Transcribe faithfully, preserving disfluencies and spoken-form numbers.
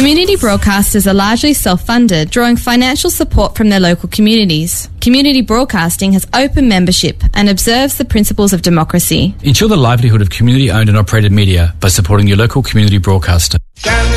Community broadcasters are largely self-funded, drawing financial support from their local communities. Community broadcasting has open membership and observes the principles of democracy. Ensure the livelihood of community-owned and operated media by supporting your local community broadcaster.